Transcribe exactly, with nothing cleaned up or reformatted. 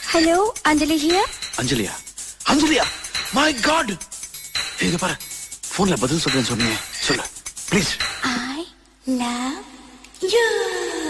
Hello, Anjali here. அஞ்சலியா? அஞ்சலியா? My God! இங்க பாரு, போன்ல பதில் சொல்றேன்னு சொன்னீங்க. சொல்லு ப்ளீஸ். I love you.